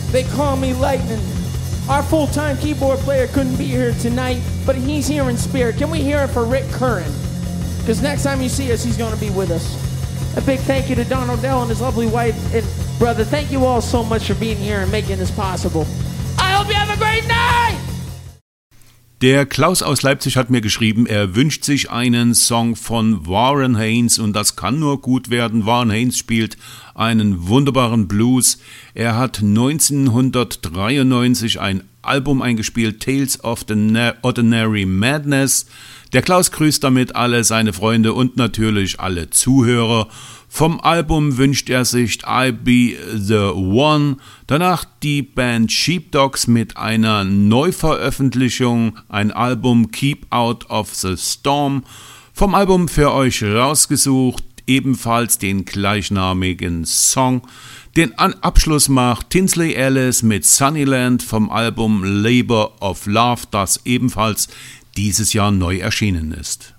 They call me Lightning. Our full-time keyboard player couldn't be here tonight, but he's here in spirit. Can we hear it for Rick Curran? Because next time you see us, he's going to be with us. A big thank you to Don O'Dell and his lovely wife and brother. Thank you all so much for being here and making this possible. I hope you have a great night! Der Klaus aus Leipzig hat mir geschrieben, er wünscht sich einen Song von Warren Haynes und das kann nur gut werden. Warren Haynes spielt einen wunderbaren Blues. Er hat 1993 ein Album eingespielt, Tales of the Ordinary Madness. Der Klaus grüßt damit alle seine Freunde und natürlich alle Zuhörer. Vom Album wünscht er sich I Be The One, danach die Band Sheepdogs mit einer Neuveröffentlichung, ein Album Keep Out of the Storm. Vom Album für euch rausgesucht, ebenfalls den gleichnamigen Song. Den Abschluss macht Tinsley Ellis mit Sunnyland vom Album Labor of Love, das ebenfalls dieses Jahr neu erschienen ist.